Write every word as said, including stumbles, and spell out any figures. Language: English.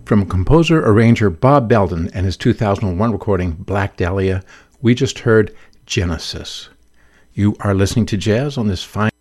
From composer-arranger Bob Belden and his two thousand one recording Black Dahlia, we just heard Genesis. You are listening to jazz on this fine